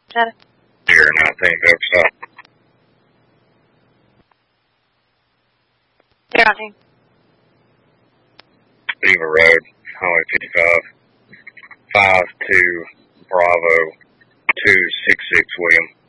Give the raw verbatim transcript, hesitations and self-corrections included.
Data. Deer nineteen, go stop. Deer nineteen. Beaver Road, Highway fifty-five, five two Bravo two six six William.